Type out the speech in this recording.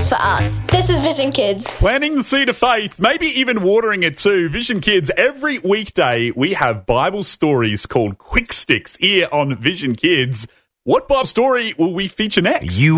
for us. This is Vision Kids. Planting the seed of faith, maybe even watering it too. Vision Kids, every weekday we have Bible stories called Quick Sticks here on Vision Kids. What Bible story will we feature next?